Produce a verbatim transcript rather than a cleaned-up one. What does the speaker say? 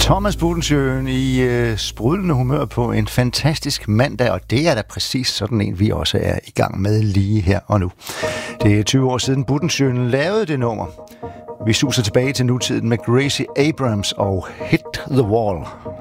Thomas Budensjøen i øh, sprudlende humør på en fantastisk mandag, og det er da præcis sådan en, vi også er i gang med lige her og nu. Det er tyve år siden Budensjøen lavede det nummer. Vi suser tilbage til nutiden med Gracie Abrams og Hit the Wall.